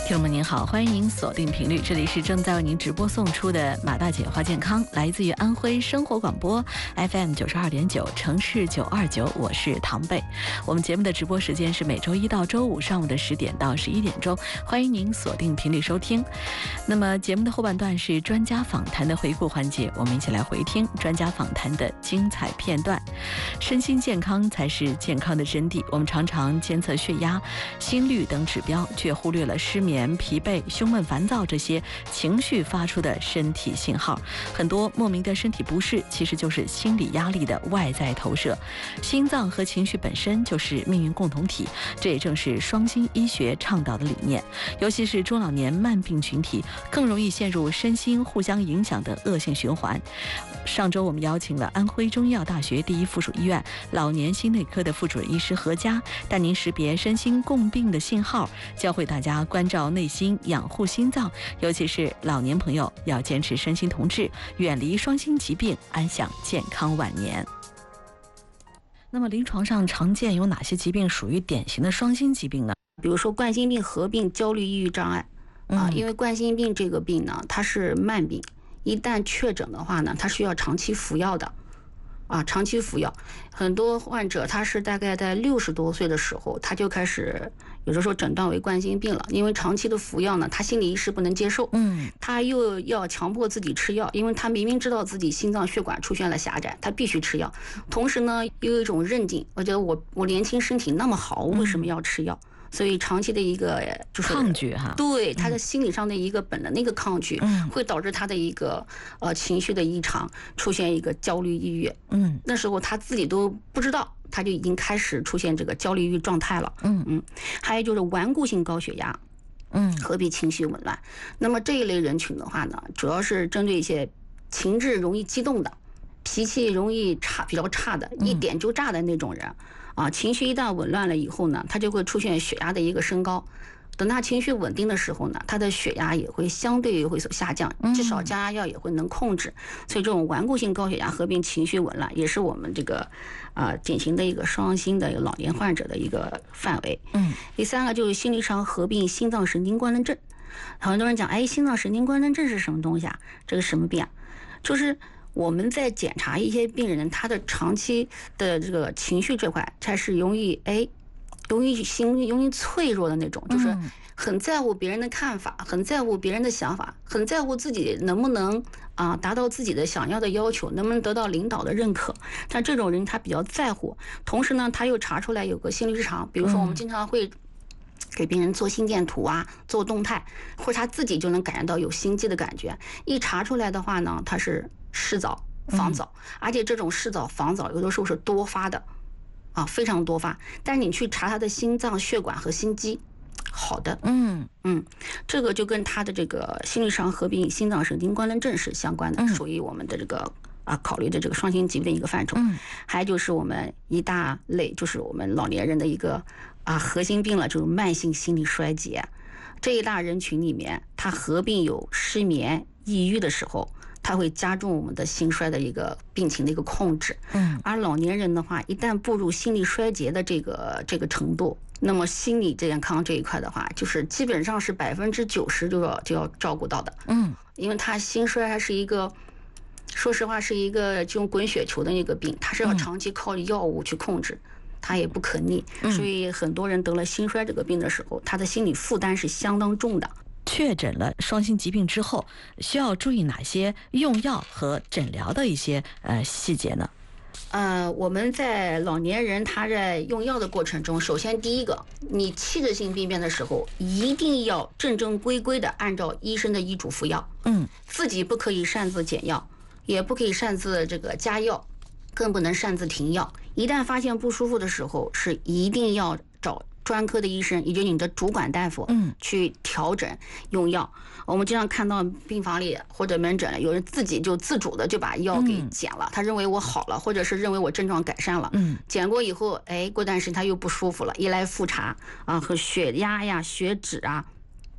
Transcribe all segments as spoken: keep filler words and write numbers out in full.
听众们您好，欢迎您锁定频率，这里是正在为您直播送出的马大姐话健康，来自于安徽生活广播 F M 九十二点九，城市九二九，我是唐贝。我们节目的直播时间是每周一到周五上午的十点到十一点钟，欢迎您锁定频率收听。那么节目的后半段是专家访谈的回顾环节，我们一起来回听专家访谈的精彩片段。身心健康才是健康的真谛，我们常常监测血压、心率等指标，却忽略了失眠、疲惫、胸闷、烦躁这些情绪发出的身体信号。很多莫名的身体不适其实就是心理压力的外在投射。心脏和情绪本身就是命运共同体，这也正是双心医学倡导的理念。尤其是中老年慢病群体更容易陷入身心互相影响的恶性循环。上周我们邀请了安徽中医药大学第一附属医院老年心内科的副主任医师何佳，带您识别身心共病的信号，教会大家关照内心，养护心脏，尤其是老年朋友要坚持身心同治，远离双心疾病，安享健康晚年。那么临床上常见有哪些疾病属于典型的双心疾病呢？ 比如说冠心病合并焦虑抑郁障碍啊， 嗯、 因为冠心病这个病呢，它是慢病，一旦确诊的话呢，它需要长期服药的。啊，长期服药，很多患者他是大概在六十多岁的时候，他就开始有的时候诊断为冠心病了，因为长期的服药呢，他心理医师不能接受， 嗯， 他又要强迫自己吃药，因为他明明知道自己心脏血管出现了狭窄，他必须吃药，同时呢，又有一种认定，我觉得我我年轻身体那么好，为什么要吃药？嗯，所以长期的一个就是抗拒哈， 对他的心理上的一个本能的一个抗拒， 嗯， 会导致他的一个呃情绪的异常，出现一个焦虑抑郁。 嗯， 那时候他自己都不知道，他就已经开始出现这个焦虑抑郁状态了。 嗯嗯，还有就是顽固性高血压， 嗯， 合并情绪紊乱。那么这一类人群的话呢，主要是针对一些情志容易激动的、脾气容易差、比较差的，一点就炸的那种人。啊，情绪一旦紊乱了以后呢，他就会出现血压的一个升高。等他情绪稳定的时候呢，他的血压也会相对会所下降，至少降压药也会能控制。所以这种顽固性高血压合并情绪紊乱，也是我们这个啊、呃、典型的一个双心的老年患者的一个范围。 嗯， 第三个就是心理上合并心脏神经官能症。很多人讲，哎，心脏神经官能症是什么东西啊？这个什么病啊？就是我们在检查一些病人他的长期的这个情绪这块，他是容易哎，容易心容易脆弱的那种，就是很在乎别人的看法，很在乎别人的想法，很在乎自己能不能啊达到自己的想要的要求，能不能得到领导的认可。但这种人他比较在乎，同时呢，他又查出来有个心理异常，比如说我们经常会给病人做心电图啊，做动态，或者他自己就能感觉到有心悸的感觉。一查出来的话呢，他是湿早、房早，而且这种湿早、房早有的时候是多发的，啊，非常多发。但是你去查他的心脏血管和心肌，好的， 嗯嗯，这个就跟他的这个心理上合并心脏神经官能症是相关的，属于我们的这个啊考虑的这个双心疾病的一个范畴。 嗯， 还有就是我们一大类，就是我们老年人的一个啊核心病了，就是慢性心理衰竭。这一大人群里面，它合并有失眠、抑郁的时候，它会加重我们的心衰的一个病情的一个控制。 嗯， 而老年人的话，一旦步入心理衰竭的这个这个程度，那么心理健康这一块的话，就是基本上是百分之九十就要就要照顾到的。 嗯， 因为他心衰还是一个，说实话是一个这种滚雪球的一个病，它是要长期靠药物去控制。它也不可逆，所以很多人得了心衰这个病的时候，他的心理负担是相当重的。 确诊了双心疾病之后，需要注意哪些用药和诊疗的一些呃细节呢？ 呃，我们在老年人他在用药的过程中，首先第一个，你器质性病变的时候，一定要正正规规的按照医生的医嘱服药。 嗯， 自己不可以擅自减药，也不可以擅自这个加药，更不能擅自停药。一旦发现不舒服的时候，是一定要找专科的医生，也就是你的主管大夫， 嗯， 去调整用药。我们经常看到病房里或者门诊有人自己就自主的就把药给减了，他认为我好了，或者是认为我症状改善了， 嗯， 减过以后，哎，过段时间他又不舒服了，一来复查啊，和血压呀、血脂啊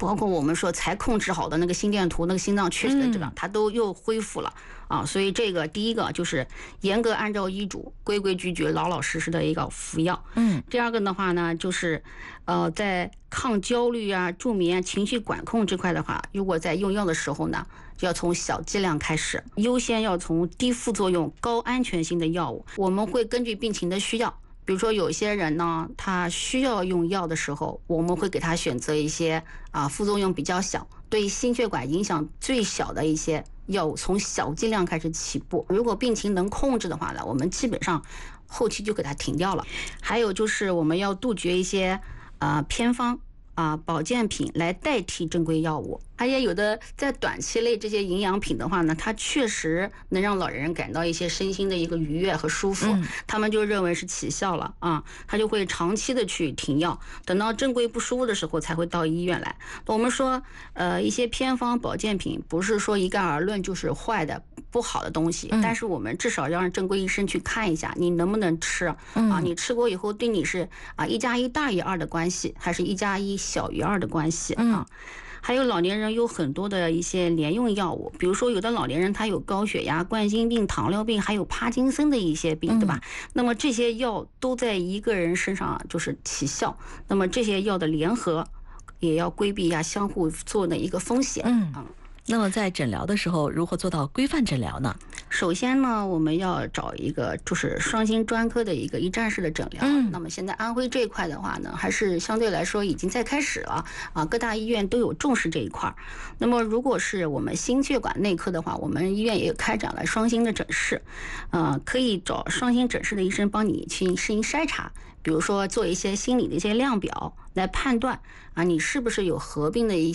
包括我们说才控制好的那个心电图，那个心脏确实的这个，它都又恢复了啊。所以这个第一个就是严格按照医嘱，规规矩矩、老老实实的一个服药。 嗯， 第二个的话呢，就是呃，在抗焦虑啊、助眠、情绪管控这块的话，如果在用药的时候呢，要从小剂量开始，优先要从低副作用、高安全性的药物。我们会根据病情的需要。比如说有些人呢，他需要用药的时候，我们会给他选择一些啊副作用比较小、对心血管影响最小的一些药物，从小剂量开始起步。如果病情能控制的话呢，我们基本上后期就给它停掉了。还有就是我们要杜绝一些啊偏方啊保健品来代替正规药物。而且有的在短期内这些营养品的话呢，它确实能让老人感到一些身心的一个愉悦和舒服， 嗯、 他们就认为是起效了啊，他就会长期的去停药，等到正规不舒服的时候才会到医院来。我们说，呃，一些偏方保健品不是说一概而论就是坏的不好的东西， 嗯、 但是我们至少要让正规医生去看一下你能不能吃啊， 嗯、 你吃过以后对你是啊一加一大于二的关系，还是一加一小于二的关系啊？ 嗯还有老年人有很多的一些联用药物，比如说有的老年人他有高血压、冠心病、糖尿病，还有帕金森的一些病，对吧？嗯、那么这些药都在一个人身上就是起效，那么这些药的联合也要规避一下相互作用的一个风险。 嗯。嗯那么在诊疗的时候，如何做到规范诊疗呢？ 首先呢，我们要找一个就是双心专科的一个一站式的诊疗。嗯，那么现在安徽这一块的话呢，还是相对来说已经在开始了啊，各大医院都有重视这一块。那么如果是我们心血管内科的话，我们医院也开展了双心的诊室，呃，可以找双心诊室的医生帮你去进行筛查。比如说做一些心理的一些量表来判断啊，你是不是有合并的一